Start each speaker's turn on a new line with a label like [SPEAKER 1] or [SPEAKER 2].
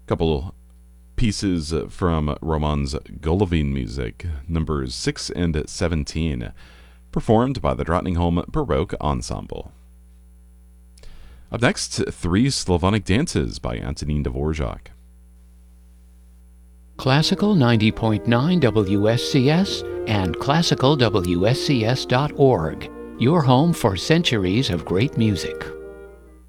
[SPEAKER 1] Couple pieces from Roman's Golovin music, numbers 6 and 17, performed by the Drottningholm Baroque Ensemble. Up next, Three Slavonic Dances by Antonin Dvorak.
[SPEAKER 2] Classical 90.9 WSCS and classicalwscs.org, your home for centuries of great music.